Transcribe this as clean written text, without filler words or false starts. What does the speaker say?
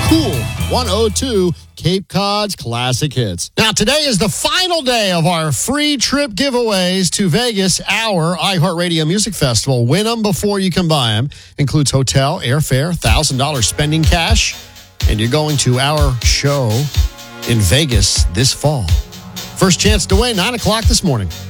Cool 102, Cape Cod's classic hits. Now, today is the final day of our free trip giveaways to Vegas, our iHeartRadio Music Festival. Win them before you can buy them. Includes hotel, airfare, $1,000 spending cash, and you're going to our show in Vegas this fall. First chance to win, 9 o'clock this morning.